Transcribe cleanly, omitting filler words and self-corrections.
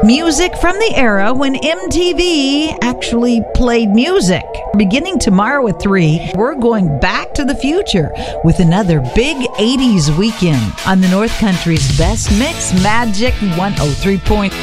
Music from the era when MTV actually played music. Beginning tomorrow at 3, we're going back to the future with another big 80s weekend on the North Country's Best Mix, Magic 103.3.